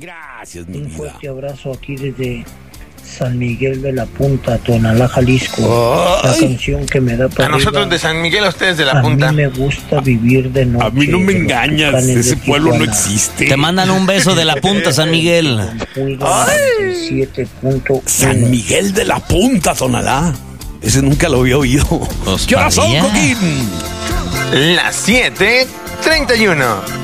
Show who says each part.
Speaker 1: Gracias, mi
Speaker 2: Un
Speaker 1: vida.
Speaker 2: fuerte abrazo aquí desde San Miguel de la Punta, Tonalá, Jalisco. La canción que me da para
Speaker 3: A nosotros
Speaker 2: arriba,
Speaker 3: de San Miguel, a ustedes de la
Speaker 2: a
Speaker 3: punta.
Speaker 2: mí me gusta vivir de noche.
Speaker 1: A mí no me
Speaker 2: de los
Speaker 1: engañas,
Speaker 2: Tucanes
Speaker 1: ese
Speaker 2: de
Speaker 1: pueblo no
Speaker 2: Tijuana.
Speaker 1: existe.
Speaker 4: Te mandan un beso de la punta, San Miguel.
Speaker 2: Pulga 97.1.
Speaker 1: San Miguel de la Punta, Tonalá. Ese nunca lo había oído.
Speaker 4: Pues
Speaker 1: ¿Qué horas son,
Speaker 4: para allá.
Speaker 1: Coquín?
Speaker 3: Las 7:31.